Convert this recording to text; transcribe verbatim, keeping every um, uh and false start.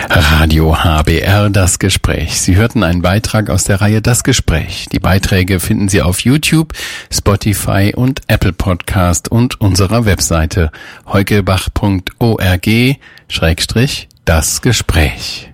Radio H B R, das Gespräch. Sie hörten einen Beitrag aus der Reihe Das Gespräch. Die Beiträge finden Sie auf YouTube, Spotify und Apple Podcast und unserer Webseite heukebach punkt org schrägstrich das Gespräch.